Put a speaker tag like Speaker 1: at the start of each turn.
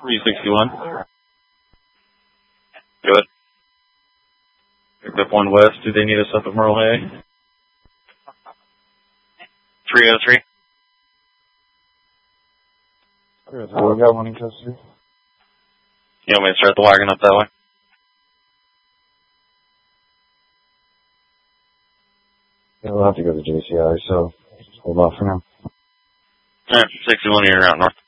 Speaker 1: 361. Good. Picked up 1 west. Do they need us up at Merle Hay? 303.
Speaker 2: We got 1 in custody.
Speaker 1: You want me to start the wagon up that way?
Speaker 2: Yeah, we'll have to go to JCI, so hold off for now.
Speaker 1: Alright, 61 you're out north.